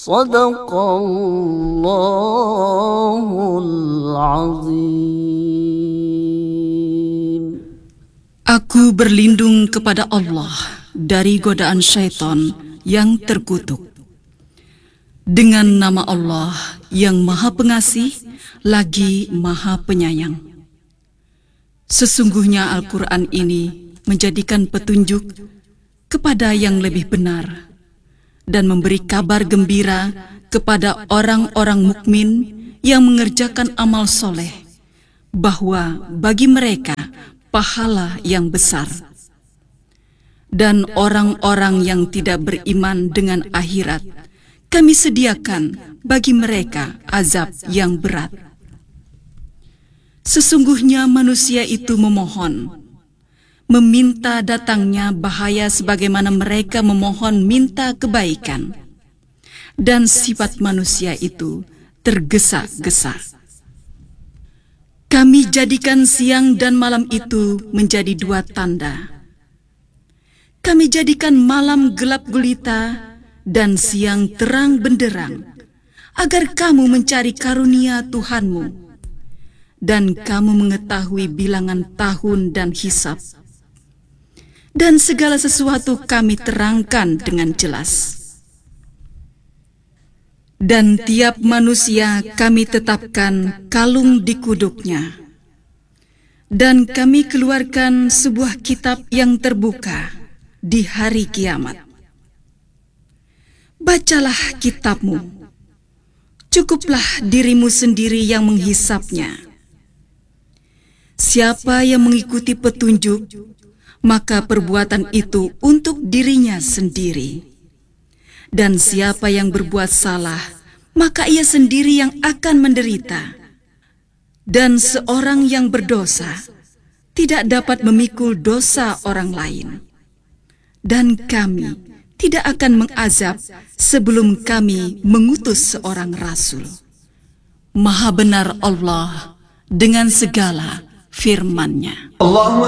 Sadaqallahul azim. Aku berlindung kepada Allah dari godaan syaitan yang terkutuk. Dengan nama Allah yang Maha Pengasih lagi Maha Penyayang. Sesungguhnya Al-Quran ini menjadikan petunjuk kepada yang lebih benar dan memberi kabar gembira kepada orang-orang mukmin yang mengerjakan amal soleh, bahwa bagi mereka pahala yang besar. Dan orang-orang yang tidak beriman dengan akhirat, kami sediakan bagi mereka azab yang berat. Sesungguhnya manusia itu meminta datangnya bahaya sebagaimana mereka memohon minta kebaikan. Dan sifat manusia itu tergesa-gesa. Kami jadikan siang dan malam itu menjadi dua tanda. Kami jadikan malam gelap gulita dan siang terang benderang, agar kamu mencari karunia Tuhanmu, dan kamu mengetahui bilangan tahun dan hisab. Dan segala sesuatu kami terangkan dengan jelas. Dan tiap manusia kami tetapkan kalung di kuduknya. Dan kami keluarkan sebuah kitab yang terbuka di hari kiamat. Bacalah kitabmu. Cukuplah dirimu sendiri yang menghisapnya. Siapa yang mengikuti petunjuk, maka perbuatan itu untuk dirinya sendiri. Dan siapa yang berbuat salah, maka ia sendiri yang akan menderita. Dan seorang yang berdosa tidak dapat memikul dosa orang lain. Dan kami tidak akan mengazab sebelum kami mengutus seorang rasul. Maha benar Allah dengan segala firman-Nya.